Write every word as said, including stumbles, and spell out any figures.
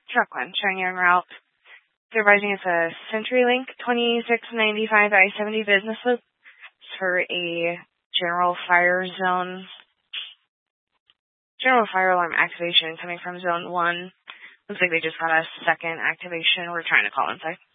Truck one, showing you en route. They're advising it's a CenturyLink twenty-six ninety-five I seventy business loop for a general fire zone. General fire alarm activation coming from zone one. Looks like they just got a second activation. We're trying to call inside.